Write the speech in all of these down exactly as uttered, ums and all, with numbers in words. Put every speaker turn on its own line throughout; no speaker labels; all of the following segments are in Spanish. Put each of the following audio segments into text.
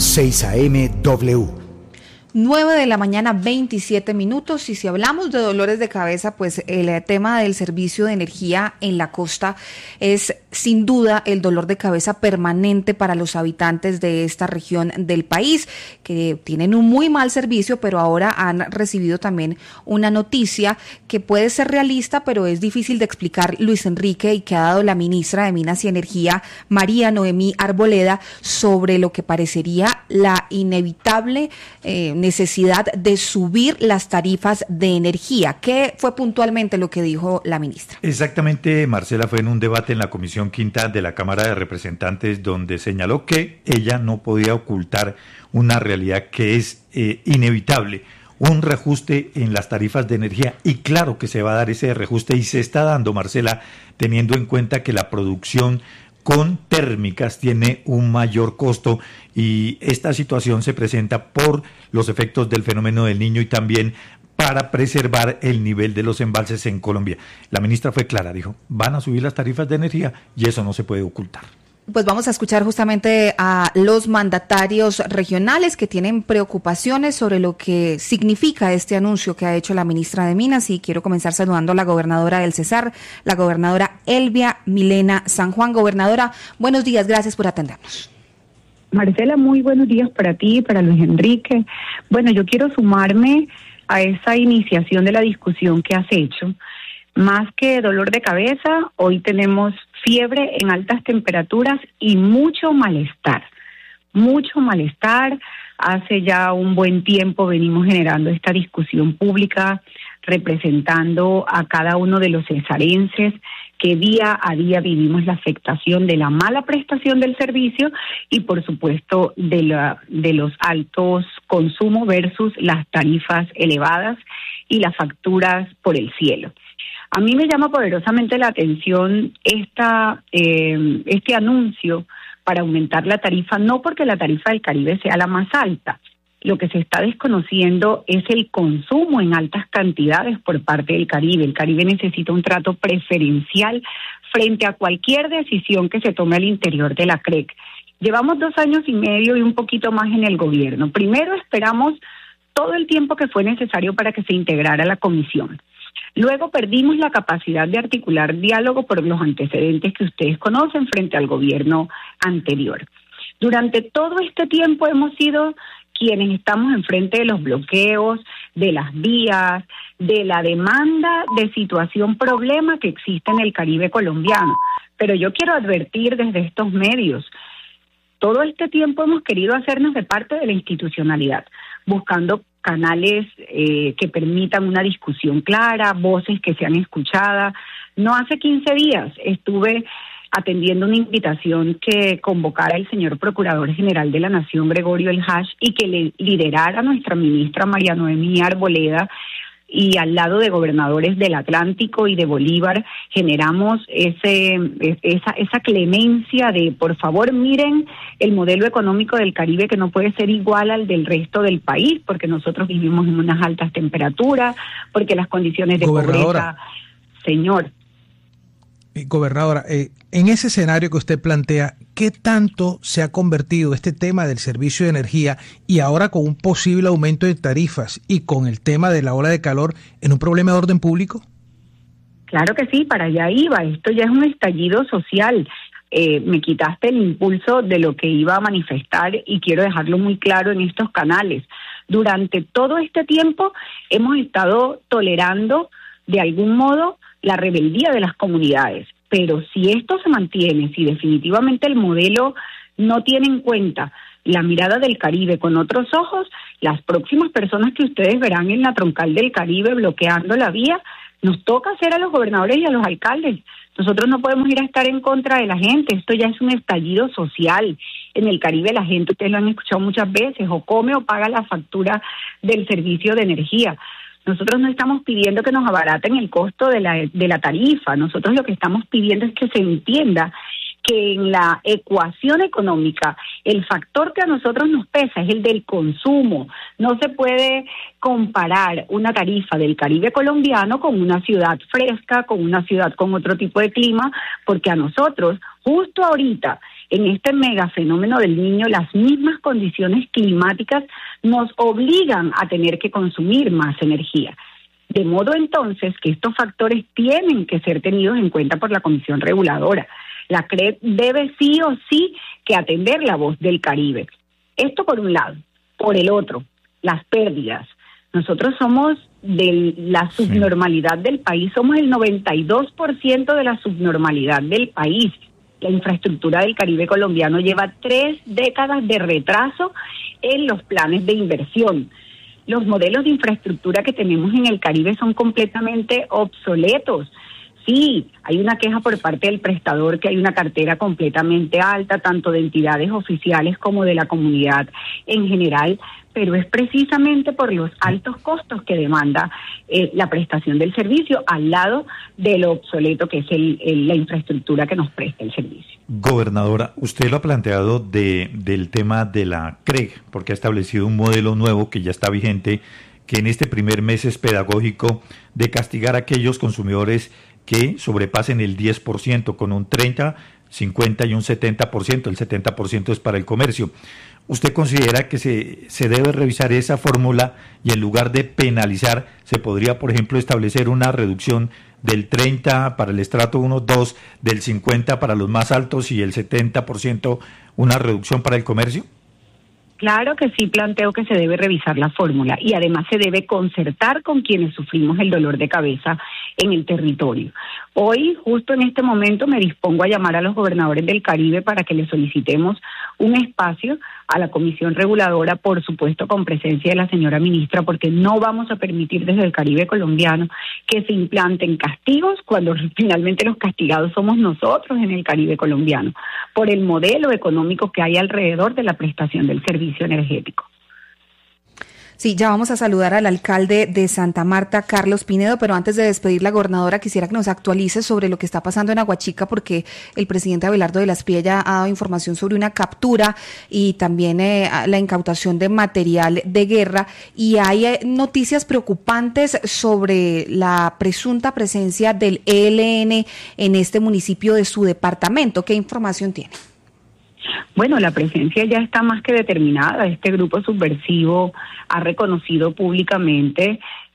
seis A M W.
nueve de la mañana, veintisiete minutos, y si hablamos de dolores de cabeza, pues el tema del servicio de energía en la costa es sin duda el dolor de cabeza permanente para los habitantes de esta región del país, que tienen un muy mal servicio, pero ahora han recibido también una noticia que puede ser realista, pero es difícil de explicar, Luis Enrique, y que ha dado la ministra de Minas y Energía, María Noemí Arboleda, sobre lo que parecería la inevitable eh, necesidad de subir las tarifas de energía. ¿Qué fue puntualmente lo que dijo la ministra?
Exactamente, Marcela, fue en un debate en la Comisión Quinta de la Cámara de Representantes, donde señaló que ella no podía ocultar una realidad que es eh, inevitable, un reajuste en las tarifas de energía, y claro que se va a dar ese reajuste, y se está dando, Marcela, teniendo en cuenta que la producción con térmicas tiene un mayor costo, y esta situación se presenta por los efectos del fenómeno del Niño y también para preservar el nivel de los embalses en Colombia. La ministra fue clara, dijo, van a subir las tarifas de energía y eso no se puede ocultar.
Pues vamos a escuchar justamente a los mandatarios regionales que tienen preocupaciones sobre lo que significa este anuncio que ha hecho la ministra de Minas, y quiero comenzar saludando a la gobernadora del Cesar, la gobernadora Elvia Milena San Juan. Gobernadora, buenos días, gracias por atendernos.
Marcela, muy buenos días para ti y para Luis Enrique. Bueno, yo quiero sumarme a esa iniciación de la discusión que has hecho. Más que dolor de cabeza, hoy tenemos fiebre en altas temperaturas y mucho malestar, mucho malestar. Hace ya un buen tiempo venimos generando esta discusión pública, representando a cada uno de los cesarenses que día a día vivimos la afectación de la mala prestación del servicio y, por supuesto, de, la, de los altos consumos versus las tarifas elevadas y las facturas por el cielo. A mí me llama poderosamente la atención esta, eh, este anuncio para aumentar la tarifa, no porque la tarifa del Caribe sea la más alta. Lo que se está desconociendo es el consumo en altas cantidades por parte del Caribe. El Caribe necesita un trato preferencial frente a cualquier decisión que se tome al interior de la C R E C. Llevamos dos años y medio y un poquito más en el gobierno. Primero esperamos todo el tiempo que fue necesario para que se integrara la comisión. Luego perdimos la capacidad de articular diálogo por los antecedentes que ustedes conocen frente al gobierno anterior. Durante todo este tiempo hemos sido quienes estamos enfrente de los bloqueos, de las vías, de la demanda de situación problema que existe en el Caribe colombiano. Pero yo quiero advertir desde estos medios, todo este tiempo hemos querido hacernos de parte de la institucionalidad, buscando canales eh, que permitan una discusión clara, voces que sean escuchadas. No hace quince días estuve atendiendo una invitación que convocara el señor Procurador General de la Nación, Gregorio El Hash, y que le liderara nuestra ministra María Noemí Arboleda, y al lado de gobernadores del Atlántico y de Bolívar generamos ese esa esa clemencia de, por favor, miren el modelo económico del Caribe, que no puede ser igual al del resto del país, porque nosotros vivimos en unas altas temperaturas, porque las condiciones de pobreza, señor.
Gobernadora, eh, en ese escenario que usted plantea, ¿qué tanto se ha convertido este tema del servicio de energía, y ahora con un posible aumento de tarifas y con el tema de la ola de calor, en un problema de orden público?
Claro que sí, para allá iba. Esto ya es un estallido social. Eh, me quitaste el impulso de lo que iba a manifestar y quiero dejarlo muy claro en estos canales. Durante todo este tiempo hemos estado tolerando de algún modo la rebeldía de las comunidades, pero si esto se mantiene, si definitivamente el modelo no tiene en cuenta la mirada del Caribe con otros ojos, las próximas personas que ustedes verán en la troncal del Caribe bloqueando la vía, nos toca hacer a los gobernadores y a los alcaldes. Nosotros no podemos ir a estar en contra de la gente. Esto ya es un estallido social. En el Caribe la gente, ustedes lo han escuchado muchas veces, o come o paga la factura del servicio de energía. Nosotros no estamos pidiendo que nos abaraten el costo de la de la tarifa. Nosotros lo que estamos pidiendo es que se entienda que en la ecuación económica el factor que a nosotros nos pesa es el del consumo. No se puede comparar una tarifa del Caribe colombiano con una ciudad fresca, con una ciudad con otro tipo de clima, porque a nosotros, justo ahorita, en este mega fenómeno del Niño, las mismas condiciones climáticas nos obligan a tener que consumir más energía. De modo entonces que estos factores tienen que ser tenidos en cuenta por la Comisión Reguladora. La C R E P debe sí o sí que atender la voz del Caribe. Esto por un lado. Por el otro, las pérdidas. Nosotros somos de la subnormalidad del país, somos el noventa y dos por ciento de la subnormalidad del país. La infraestructura del Caribe colombiano lleva tres décadas de retraso en los planes de inversión. Los modelos de infraestructura que tenemos en el Caribe son completamente obsoletos. Sí, hay una queja por parte del prestador que hay una cartera completamente alta, tanto de entidades oficiales como de la comunidad en general, pero es precisamente por los altos costos que demanda eh, la prestación del servicio al lado de lo obsoleto que es el, el, la infraestructura que nos presta el servicio.
Gobernadora, usted lo ha planteado de, del tema de la C R E G, porque ha establecido un modelo nuevo que ya está vigente, que en este primer mes es pedagógico de castigar a aquellos consumidores que sobrepasen el diez por ciento con un treinta, cincuenta y un setenta por ciento. El setenta por ciento es para el comercio. ¿Usted considera que se, se debe revisar esa fórmula y en lugar de penalizar, se podría, por ejemplo, establecer una reducción del treinta para el estrato uno, dos, del cincuenta para los más altos y el setenta por ciento una reducción para el comercio?
Claro que sí planteo que se debe revisar la fórmula y además se debe concertar con quienes sufrimos el dolor de cabeza en el territorio. Hoy, justo en este momento, me dispongo a llamar a los gobernadores del Caribe para que les solicitemos un espacio a la Comisión Reguladora, por supuesto con presencia de la señora ministra, porque no vamos a permitir desde el Caribe colombiano que se implanten castigos cuando finalmente los castigados somos nosotros en el Caribe colombiano, por el modelo económico que hay alrededor de la prestación del servicio energético.
Sí, ya vamos a saludar al alcalde de Santa Marta, Carlos Pinedo, pero antes de despedir la gobernadora quisiera que nos actualice sobre lo que está pasando en Aguachica, porque el presidente Abelardo de la Espriella ha dado información sobre una captura y también eh, la incautación de material de guerra, y hay eh, noticias preocupantes sobre la presunta presencia del E L N en este municipio de su departamento. ¿Qué información tiene?
Bueno, la presencia ya está más que determinada. Este grupo subversivo ha reconocido públicamente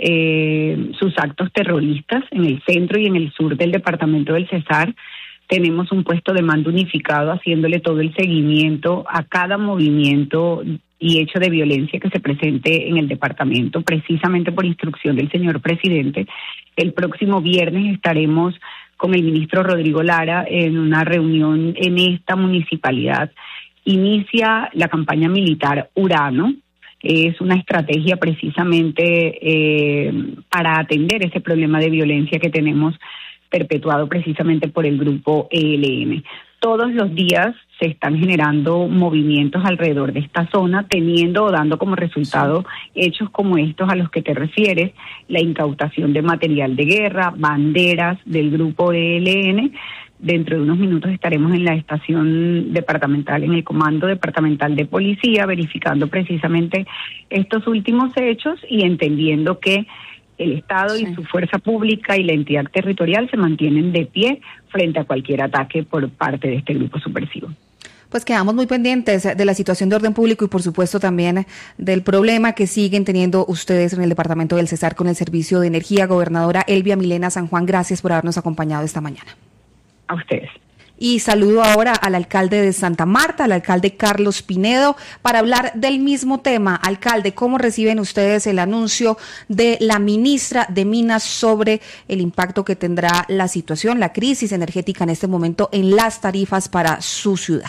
eh, sus actos terroristas en el centro y en el sur del departamento del Cesar. Tenemos un puesto de mando unificado haciéndole todo el seguimiento a cada movimiento y hecho de violencia que se presente en el departamento, precisamente por instrucción del señor presidente. El próximo viernes estaremos con el ministro Rodrigo Lara en una reunión en esta municipalidad. Inicia la campaña militar Urano. Es una estrategia precisamente eh, para atender ese problema de violencia que tenemos perpetuado precisamente por el grupo E L N. Todos los días se están generando movimientos alrededor de esta zona, teniendo o dando como resultado hechos como estos a los que te refieres, la incautación de material de guerra, banderas del grupo E L N. Dentro de unos minutos estaremos en la estación departamental, en el comando departamental de policía, verificando precisamente estos últimos hechos y entendiendo que el Estado sí. y su fuerza pública y la entidad territorial se mantienen de pie frente a cualquier ataque por parte de este grupo subversivo.
Pues quedamos muy pendientes de la situación de orden público y por supuesto también del problema que siguen teniendo ustedes en el departamento del Cesar con el servicio de energía. Gobernadora Elvia Milena San Juan, gracias por habernos acompañado esta mañana.
A ustedes.
Y saludo ahora al alcalde de Santa Marta, al alcalde Carlos Pinedo, para hablar del mismo tema. Alcalde, ¿cómo reciben ustedes el anuncio de la ministra de Minas sobre el impacto que tendrá la situación, la crisis energética en este momento en las tarifas para su ciudad?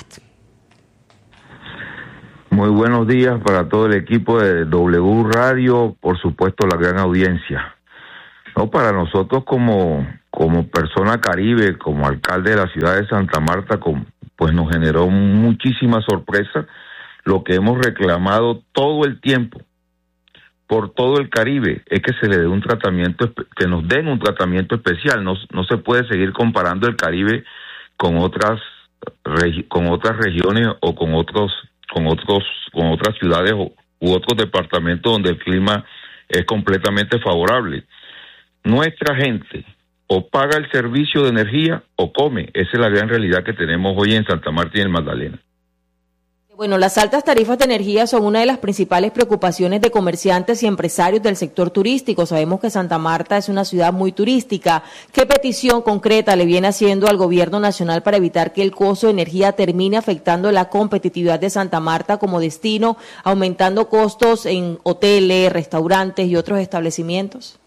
Muy buenos días para todo el equipo de W Radio, por supuesto la gran audiencia. No, para nosotros como como persona caribe, como alcalde de la ciudad de Santa Marta, pues nos generó muchísima sorpresa lo que hemos reclamado todo el tiempo por todo el Caribe, es que se le dé un tratamiento, que nos den un tratamiento especial. No, no se puede seguir comparando el Caribe con otras con otras regiones o con otros, con otros, con otras ciudades o, u otros departamentos donde el clima es completamente favorable. Nuestra gente o paga el servicio de energía o come. Esa es la gran realidad que tenemos hoy en Santa Marta y en Magdalena.
Bueno, las altas tarifas de energía son una de las principales preocupaciones de comerciantes y empresarios del sector turístico. Sabemos que Santa Marta es una ciudad muy turística. ¿Qué petición concreta le viene haciendo al gobierno nacional para evitar que el costo de energía termine afectando la competitividad de Santa Marta como destino, aumentando costos en hoteles, restaurantes y otros establecimientos?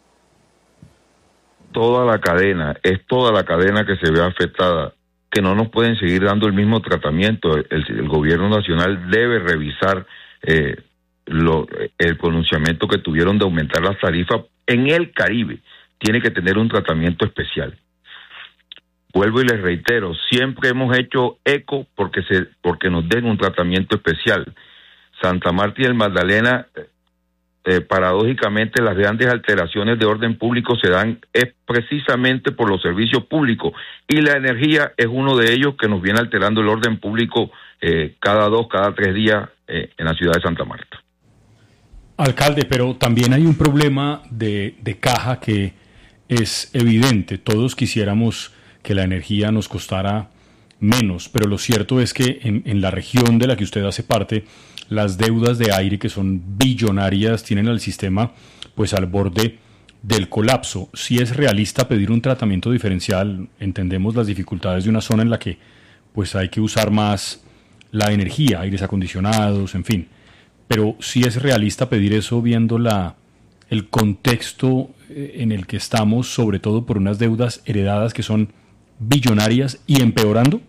Toda la cadena, es toda la cadena que se ve afectada, que no nos pueden seguir dando el mismo tratamiento. El, el gobierno nacional debe revisar eh, lo, el pronunciamiento que tuvieron de aumentar las tarifas en el Caribe. Tiene que tener un tratamiento especial. Vuelvo y les reitero, siempre hemos hecho eco porque se porque nos den un tratamiento especial. Santa Marta y el Magdalena, eh, paradójicamente, las grandes alteraciones de orden público se dan es precisamente por los servicios públicos, y la energía es uno de ellos que nos viene alterando el orden público eh, cada dos, cada tres días eh, en la ciudad de Santa Marta.
Alcalde, pero también hay un problema de, de caja que es evidente. Todos quisiéramos que la energía nos costara menos, pero lo cierto es que en, en la región de la que usted hace parte, las deudas de aire, que son billonarias, tienen al sistema pues al borde del colapso. Si es realista pedir un tratamiento diferencial, entendemos las dificultades de una zona en la que pues hay que usar más la energía, aires acondicionados, en fin, pero si es realista pedir eso viendo la, el contexto en el que estamos, sobre todo por unas deudas heredadas que son billonarias y empeorando.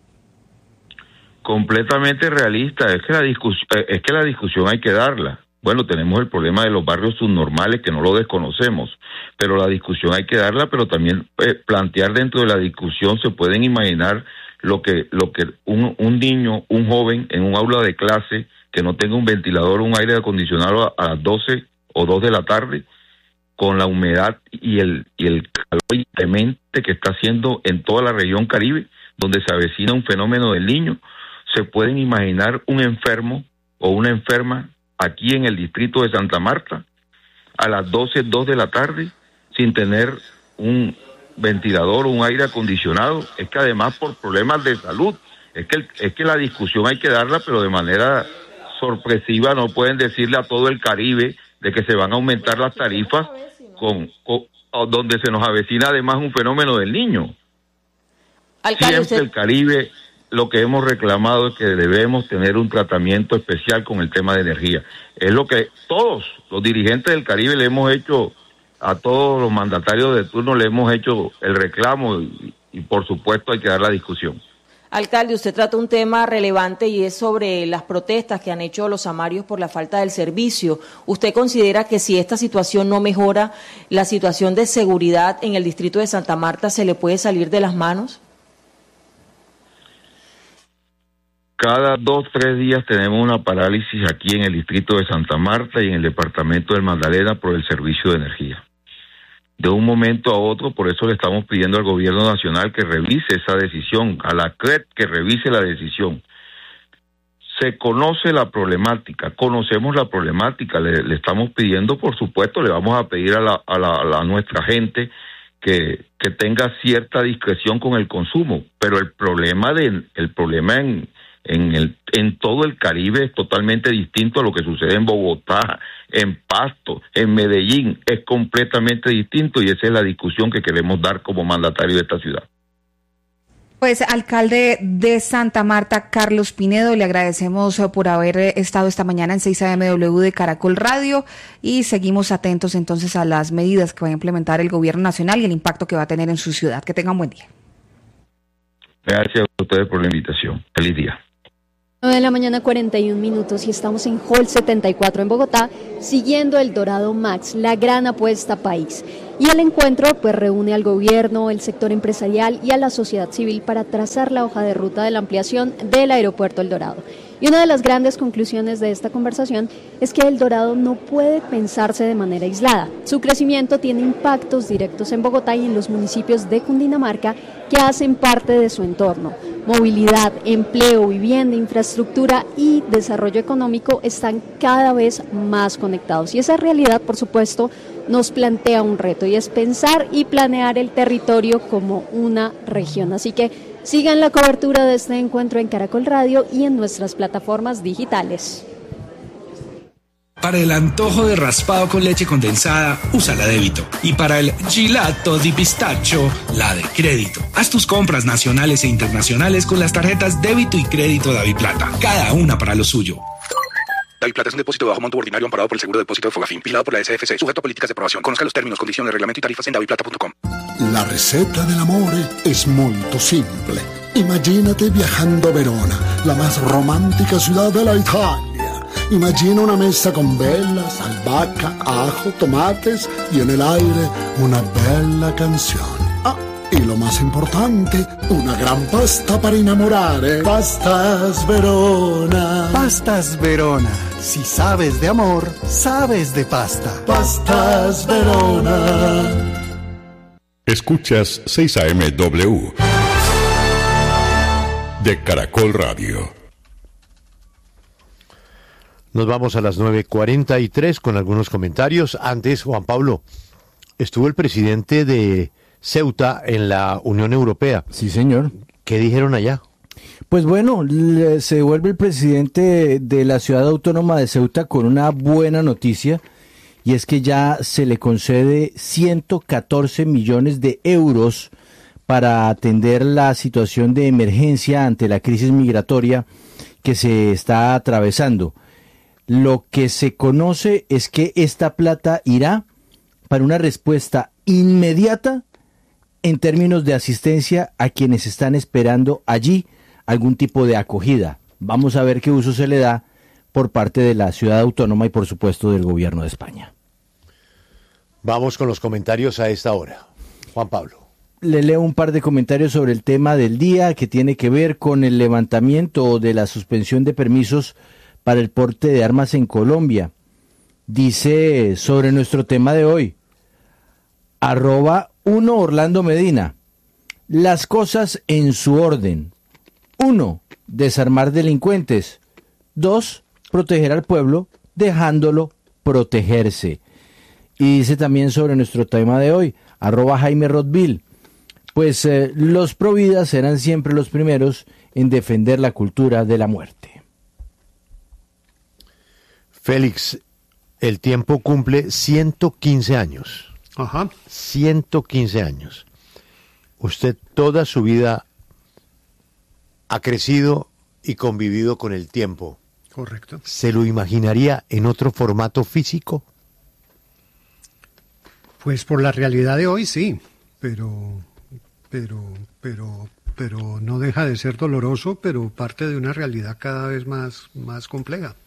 Completamente realista. Es que la discusión, es que la discusión hay que darla. Bueno, tenemos el problema de los barrios subnormales que no lo desconocemos, pero la discusión hay que darla, pero también eh, plantear dentro de la discusión, se pueden imaginar lo que lo que un, un niño, un joven en un aula de clase que no tenga un ventilador o un aire acondicionado a, a las doce o dos de la tarde, con la humedad y el y el calor inclemente que está haciendo en toda la región Caribe, donde se avecina un fenómeno del Niño. Se pueden imaginar un enfermo o una enferma aquí en el distrito de Santa Marta a las doce, dos de la tarde sin tener un ventilador o un aire acondicionado. Es que además por problemas de salud, es que, es que la discusión hay que darla, pero de manera sorpresiva. No pueden decirle a todo el Caribe de que se van a aumentar las tarifas con, con donde se nos avecina además un fenómeno del Niño. Alcalde, siempre usted... el Caribe, lo que hemos reclamado es que debemos tener un tratamiento especial con el tema de energía. Es lo que todos los dirigentes del Caribe le hemos hecho, a todos los mandatarios de turno le hemos hecho el reclamo, y, y por supuesto hay que dar la discusión.
Alcalde, usted trata un tema relevante y es sobre las protestas que han hecho los samarios por la falta del servicio. ¿Usted considera que si esta situación no mejora, la situación de seguridad en el distrito de Santa Marta se le puede salir de las manos?
Cada dos, tres días tenemos una parálisis aquí en el distrito de Santa Marta y en el departamento del Magdalena por el servicio de energía. De un momento a otro, por eso le estamos pidiendo al gobierno nacional que revise esa decisión, a la C R E T que revise la decisión. Se conoce la problemática, conocemos la problemática, le, le estamos pidiendo, por supuesto, le vamos a pedir a, la, a, la, a la, nuestra gente que, que tenga cierta discreción con el consumo, pero el problema de el problema en En, el, en todo el Caribe es totalmente distinto a lo que sucede en Bogotá, en Pasto, en Medellín. Es completamente distinto y esa es la discusión que queremos dar como mandatario de esta ciudad.
Pues, alcalde de Santa Marta, Carlos Pinedo, le agradecemos por haber estado esta mañana en seis A M W de Caracol Radio y seguimos atentos entonces a las medidas que va a implementar el gobierno nacional y el impacto que va a tener en su ciudad. Que tengan buen día.
Gracias a ustedes por la invitación. Feliz día.
nueve de la mañana, cuarenta y un minutos, y estamos en Hall setenta y cuatro en Bogotá, siguiendo el Dorado Max, la gran apuesta país. Y el encuentro pues reúne al gobierno, el sector empresarial y a la sociedad civil para trazar la hoja de ruta de la ampliación del aeropuerto El Dorado. Y una de las grandes conclusiones de esta conversación es que El Dorado no puede pensarse de manera aislada. Su crecimiento tiene impactos directos en Bogotá y en los municipios de Cundinamarca que hacen parte de su entorno. Movilidad, empleo, vivienda, infraestructura y desarrollo económico están cada vez más conectados. Y esa realidad, por supuesto, nos plantea un reto y es pensar y planear el territorio como una región. Así que sigan la cobertura de este encuentro en Caracol Radio y en nuestras plataformas digitales.
Para el antojo de raspado con leche condensada, usa la débito. Y para el gelato di pistacho, la de crédito. Haz tus compras nacionales e internacionales con las tarjetas débito y crédito DaviPlata. Cada una para lo suyo.
DaviPlata es un depósito de bajo monto ordinario amparado por el Seguro de Depósito de Fogafín, vigilado por la S F C, sujeto a políticas de aprobación. Conozca los términos, condiciones, reglamento y tarifas en daviplata punto com.
La receta dell'amore es molto simple. Imagínate viajando a Verona, la más romántica ciudad de la Italia. Imagina una mesa con velas, albahaca, ajo, tomates y en el aire una bella canción. Ah, y lo más importante, una gran pasta para enamorare. Pastas Verona.
Pastas Verona. Si sabes de amor, sabes de pasta.
Pastas Verona.
Escuchas seis A M W de Caracol Radio.
Nos vamos a las nueve cuarenta y tres con algunos comentarios. Antes, Juan Pablo, estuvo el presidente de Ceuta en la Unión Europea.
Sí, señor.
¿Qué dijeron allá?
Pues bueno, se vuelve el presidente de la ciudad autónoma de Ceuta con una buena noticia, y es que ya se le concede ciento catorce millones de euros para atender la situación de emergencia ante la crisis migratoria que se está atravesando. Lo que se conoce es que esta plata irá para una respuesta inmediata en términos de asistencia a quienes están esperando allí algún tipo de acogida. Vamos a ver qué uso se le da por parte de la ciudad autónoma y por supuesto del gobierno de España.
Vamos con los comentarios a esta hora. Juan Pablo.
Le leo un par de comentarios sobre el tema del día que tiene que ver con el levantamiento de la suspensión de permisos para el porte de armas en Colombia. Dice sobre nuestro tema de hoy, arroba uno Orlando Medina, las cosas en su orden. Uno, desarmar delincuentes. Dos, proteger al pueblo dejándolo protegerse. Y dice también sobre nuestro tema de hoy, arroba Jaime Rodville, pues eh, los providas serán siempre los primeros en defender la cultura de la muerte.
Félix, el tiempo cumple ciento quince años.
Ajá.
ciento quince años. Usted toda su vida ha crecido y convivido con el tiempo.
Correcto.
¿Se lo imaginaría en otro formato físico?
Pues por la realidad de hoy sí, pero, pero, pero, pero no deja de ser doloroso, pero parte de una realidad cada vez más, más compleja.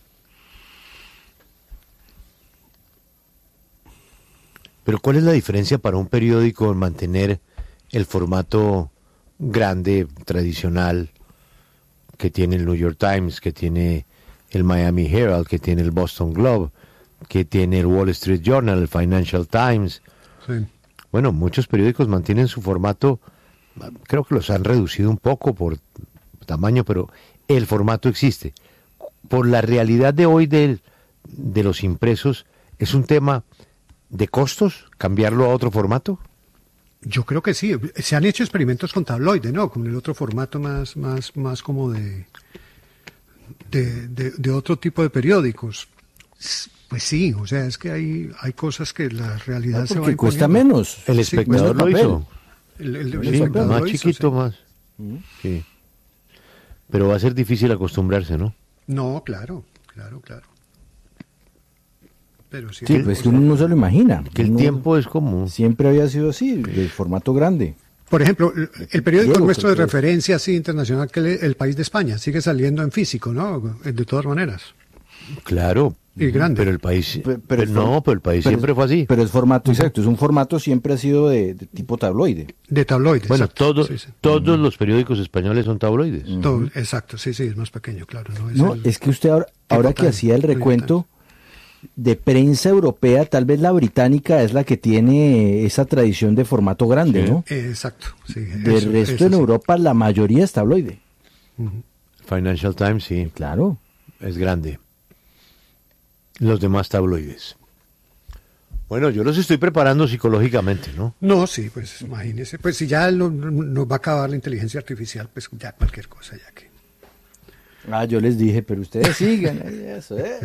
Pero ¿cuál es la diferencia para un periódico en mantener el formato grande, tradicional, que tiene el New York Times, que tiene el Miami Herald, que tiene el Boston Globe, que tiene el Wall Street Journal, el Financial Times?
Sí.
Bueno, muchos periódicos mantienen su formato, creo que los han reducido un poco por tamaño, pero el formato existe. Por la realidad de hoy del, de los impresos, ¿es un tema de costos cambiarlo a otro formato?
Yo creo que sí. Se han hecho experimentos con tabloide, ¿no? Con el otro formato más, más, más como de, de, de, de otro tipo de periódicos. Pues sí, o sea, es que hay, hay cosas que la realidad
no,
se va
porque cuesta menos.
El Espectador
sí,
lo hizo.
El, el, el
sí,
espectador
más
lo hizo,
chiquito,
sí.
más. Sí. Pero va a ser difícil acostumbrarse, ¿no?
No, claro, claro, claro. Pero sí,
sí, pues que uno no se lo imagina.
Que el
uno
tiempo es como...
Siempre había sido así, de formato grande.
Por ejemplo, el periódico
Diego,
nuestro de
pues,
referencia así internacional, que es El País de España, sigue saliendo en físico, ¿no? De todas maneras.
Claro,
Y grande.
Pero el país,
Pero,
pero
es
no,
for-
pero el país
pero
siempre
es-
fue así.
Pero es formato, exacto, es un formato siempre ha sido de, de tipo tabloide.
De tabloide,
Bueno,
exacto.
todo-
Sí, sí.
todos los periódicos españoles son tabloides.
Todo- exacto, sí, sí, es más pequeño, claro. No, es,
No,
el-
es que usted ahora, ahora que
Time,
hacía el
New York
recuento de prensa europea, tal vez la británica es la que tiene esa tradición de formato grande, ¿no?
Eh, exacto, sí.
De
eso-
resto
eso
en
sí.
Europa la mayoría es tabloide.
Ujú.
Financial Times, sí.
Claro.
Es grande. Los demás tabloides. Bueno, yo los estoy preparando psicológicamente, ¿no?
No, sí, pues imagínese, pues si ya no- no- nos va a acabar la inteligencia artificial, pues ya cualquier cosa, ya que...
Ah, yo les dije, pero ustedes sigan. ahí, Eso, ¿eh?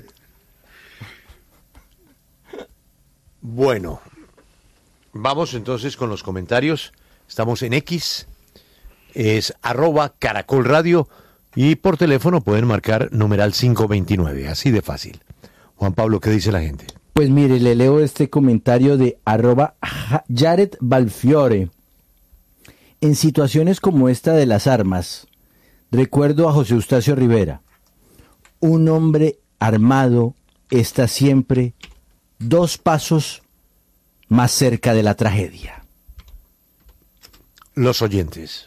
Bueno, vamos entonces con los comentarios. Estamos en X, es arroba Caracol Radio y por teléfono pueden marcar numeral cinco veintinueve, así de fácil. Juan Pablo, ¿qué dice la gente?
Pues mire, le leo este comentario de arroba Ja- Jared Balfiore. En situaciones como esta de las armas, recuerdo a José Eustacio Rivera. Un hombre armado está siempre dos pasos más cerca de la tragedia.
Los oyentes.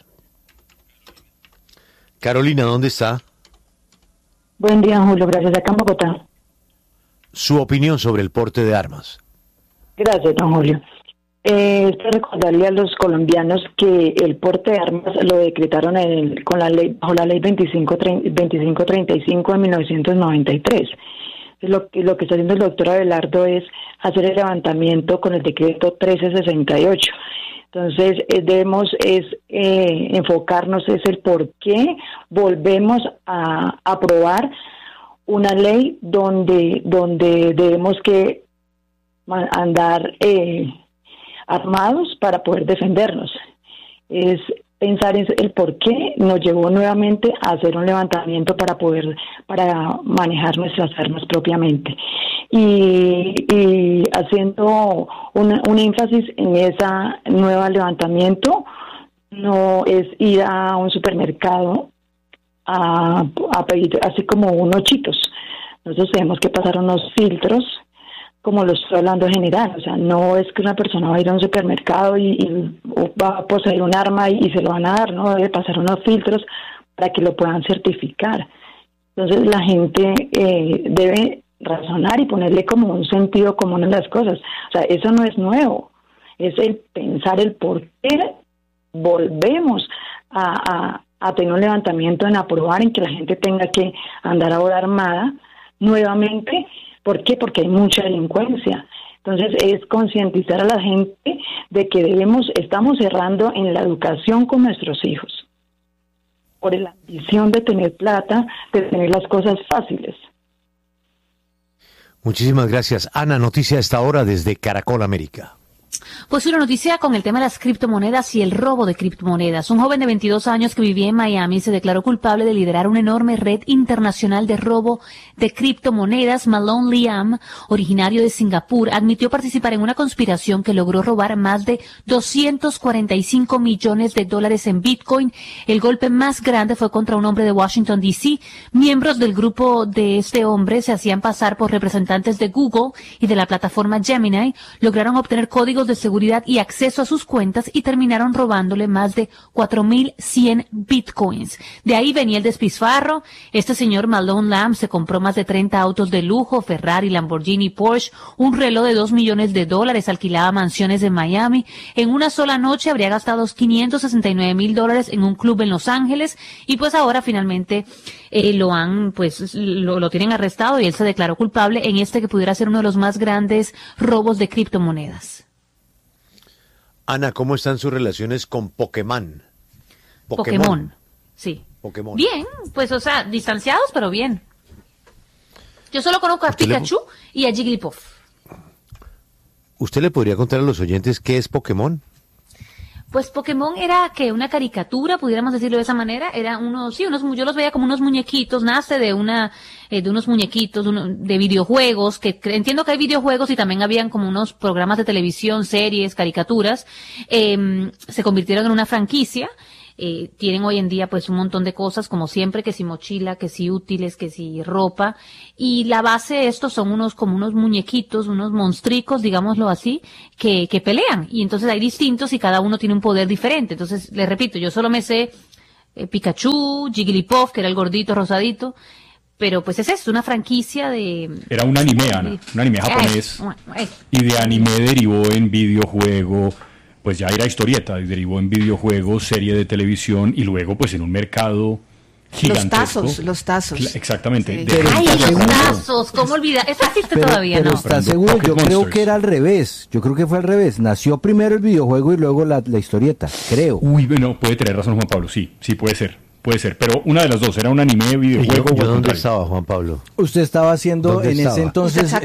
Carolina, ¿dónde está?
Buen día, Julio. Gracias. Acá en Bogotá.
Su opinión sobre el porte de armas.
Gracias, don Julio. Eh, es para recordarle a los colombianos que el porte de armas lo decretaron en el- con la ley, bajo la ley veinticinco treinta y cinco de mil novecientos noventa y tres. Lo, que- lo que está haciendo el doctor Abelardo es hacer el levantamiento con el decreto trece sesenta y ocho. Entonces, eh, debemos es eh, enfocarnos es el por qué volvemos a aprobar una ley donde donde debemos que ma- andar eh, armados para poder defendernos. Es pensar en el por qué nos llevó nuevamente a hacer un levantamiento para poder para manejar nuestras armas propiamente. Y, y haciendo un, un énfasis en ese nuevo levantamiento, no es ir a un supermercado a, a pedir así como unos chitos. Nosotros tenemos que pasar unos filtros, como lo estoy hablando en general. O sea, no es que una persona va a ir a un supermercado y, y va a poseer un arma y, y se lo van a dar, ¿no? Debe pasar unos filtros para que lo puedan certificar. Entonces la gente eh, debe razonar y ponerle como un sentido común en las cosas. O sea, eso no es nuevo. Es el pensar el por qué volvemos a, a, a tener un levantamiento en aprobar en que la gente tenga que andar ahora armada nuevamente. ¿Por qué? Porque hay mucha delincuencia. Entonces es concientizar a la gente de que debemos, estamos cerrando en la educación con nuestros hijos por la ambición de tener plata, de tener las cosas fáciles.
Muchísimas gracias. Ana, noticia a esta hora desde Caracol América.
Pues una noticia con el tema de las criptomonedas y el robo de criptomonedas. Un joven de veintidós años que vivía en Miami se declaró culpable de liderar una enorme red internacional de robo de criptomonedas. Malone Liam, originario de Singapur, admitió participar en una conspiración que logró robar más de doscientos cuarenta y cinco millones de dólares en Bitcoin. El golpe más grande fue contra un hombre de Washington, D C Miembros del grupo de este hombre se hacían pasar por representantes de Google y de la plataforma Gemini. Lograron obtener códigos de seguridad y acceso a sus cuentas y terminaron robándole más de cuatro mil cien bitcoins. De ahí venía el despilfarro. Este señor Malone Lamb se compró más de treinta autos de lujo, Ferrari, Lamborghini, Porsche, un reloj de dos millones de dólares, alquilaba mansiones en Miami. En una sola noche habría gastado quinientos sesenta y nueve mil dólares en un club en Los Ángeles y pues ahora finalmente eh, lo han, pues lo, lo tienen arrestado y él se declaró culpable en este que pudiera ser uno de los más grandes robos de criptomonedas.
Ana, ¿cómo están sus relaciones con Pokémon?
Pokémon, Pokémon. Sí.
Pokémon.
Bien, pues o sea, distanciados, pero bien. Yo solo conozco a Pikachu le... y a Jigglypuff.
¿Usted le podría contar a los oyentes qué es Pokémon?
Pues Pokémon era que una caricatura, pudiéramos decirlo de esa manera, era unos, sí, unos, yo los veía como unos muñequitos, nace de una, eh, de unos muñequitos, de, uno, de videojuegos, que entiendo que hay videojuegos y también habían como unos programas de televisión, series, caricaturas, eh, se convirtieron en una franquicia. Eh, tienen hoy en día pues un montón de cosas, como siempre, que si mochila, que si útiles, que si ropa, y la base de estos son unos como unos muñequitos, unos monstricos, digámoslo así, que, que pelean, y entonces hay distintos y cada uno tiene un poder diferente. Entonces, les repito, yo solo me sé eh, Pikachu, Jigglypuff, que era el gordito rosadito, pero pues es eso, una franquicia de...
Era un anime, Ana, un anime japonés,
eh,
y de anime derivó en videojuego, pues ya era historieta, derivó en videojuegos, serie de televisión y luego pues en un mercado gigantesco.
Los tazos, los tazos.
Cla- Exactamente.
Sí.
De-
¡Ay, los tazos! ¿Cómo olvidar? ¿Eso existe
Pero,
todavía?
pero
No.
está seguro, yo
Pocket
creo
Monsters.
que era al revés. Yo creo que fue al revés. Nació primero el videojuego y luego la, la historieta, creo.
Uy, bueno, puede tener razón Juan Pablo, sí, sí puede ser, puede ser, pero una de las dos, era un anime,
¿Y yo,
videojuego
yo
o al
dónde
contrario.
estaba, Juan Pablo?
Usted estaba haciendo
¿Dónde
en
estaba?
ese entonces
Usted